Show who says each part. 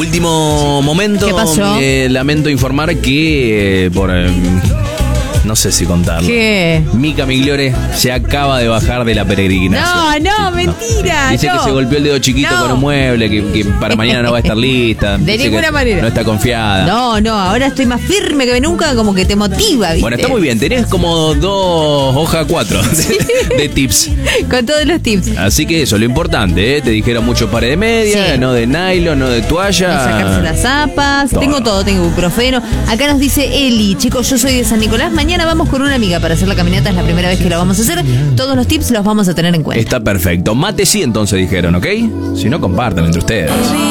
Speaker 1: Último momento.
Speaker 2: ¿Qué pasó?
Speaker 1: Lamento informar que no sé si contarlo.
Speaker 2: ¿Qué?
Speaker 1: Mica Migliore se acaba de bajar de la peregrinación.
Speaker 2: No, mentira.
Speaker 1: Dice que se golpeó el dedo chiquito con un mueble, que para mañana no va a estar lista.
Speaker 2: De
Speaker 1: Dice
Speaker 2: ninguna
Speaker 1: que
Speaker 2: manera.
Speaker 1: No está confiada.
Speaker 2: No, ahora estoy más firme que nunca, como que te motiva, ¿viste?
Speaker 1: Bueno, está muy bien. Tenés como 2 hojas 4 de tips.
Speaker 2: Con todos los tips.
Speaker 1: Así que eso, lo importante, ¿eh? Te dijeron muchos pares de media,
Speaker 2: Sí.
Speaker 1: no de nylon, no de toalla.
Speaker 2: No sacarse las zapas.
Speaker 1: Todo.
Speaker 2: Tengo todo, tengo ibuprofeno. Acá nos dice Eli, chicos, yo soy de San Nicolás. Mañana vamos con una amiga para hacer la caminata. Es la primera vez que la vamos a hacer. Todos los tips los vamos a tener en cuenta.
Speaker 1: Está perfecto. Mate sí, entonces dijeron, ¿ok? Si no, compartan entre ustedes.